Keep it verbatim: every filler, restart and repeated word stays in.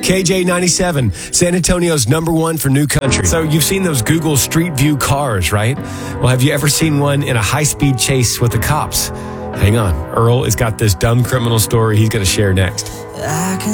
K J ninety-seven, San Antonio's number one for new country. So you've seen those Google Street View cars, right? Well, have you ever seen one in a high-speed chase with the cops? Hang on. Earl has got this dumb criminal story he's going to share next. I can